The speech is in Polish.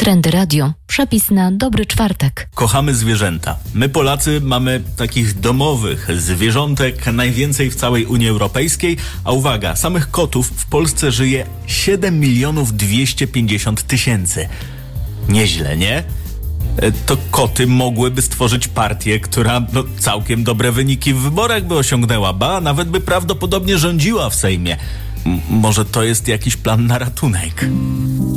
Trendy Radio. Przepis na dobry czwartek. Kochamy zwierzęta. My Polacy mamy takich domowych zwierzątek najwięcej w całej Unii Europejskiej, a uwaga, samych kotów w Polsce żyje 7 250 000. Nieźle, nie? To koty mogłyby stworzyć partię, która całkiem dobre wyniki w wyborach by osiągnęła, ba, nawet by prawdopodobnie rządziła w Sejmie. Może to jest jakiś plan na ratunek.